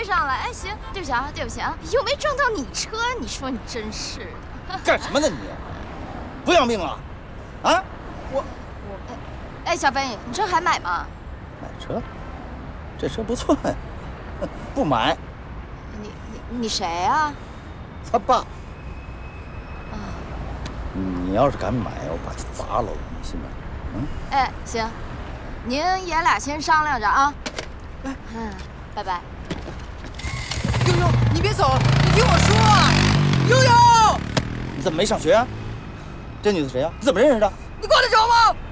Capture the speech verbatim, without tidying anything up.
上了。哎，行，对不起啊，对不起啊，又没撞到你车，你说你真是的。 干什么呢你？不要命了？啊？我我，哎，小飞，你这还买吗？ 买车？这车不错呀。不买。 你你你谁啊？ 他爸。 啊。 你要是敢买，我把它砸了，你信吗？嗯。 哎，行，您爷俩先商量着啊。嗯，拜拜。 悠悠，你别走，你听我说啊，悠悠。 你怎么没上学啊？这女的谁啊？你怎么认识的？ 你管得着吗？